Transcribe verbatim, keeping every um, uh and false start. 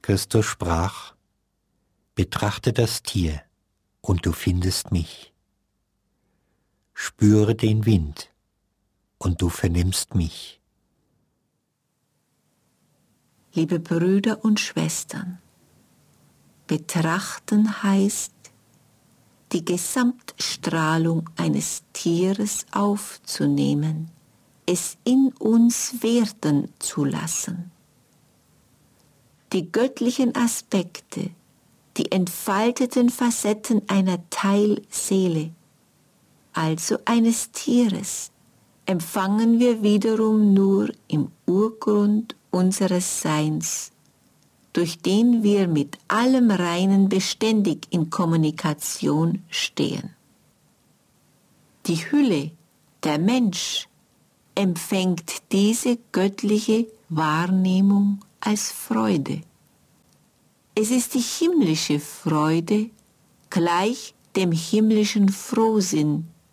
Christus sprach: Betrachte das Tier, und du findest mich. Spüre den Wind, und du vernimmst mich. Liebe Brüder und Schwestern, betrachten heißt, die Gesamtstrahlung eines Tieres aufzunehmen, es in uns werden zu lassen. Die göttlichen Aspekte, die entfalteten Facetten einer Teilseele, also eines Tieres, empfangen wir wiederum nur im Urgrund unseres Seins, durch den wir mit allem Reinen beständig in Kommunikation stehen. Die Hülle, der Mensch, empfängt diese göttliche Wahrnehmung als Freude. Es ist die himmlische Freude, gleich dem himmlischen Frohsinn,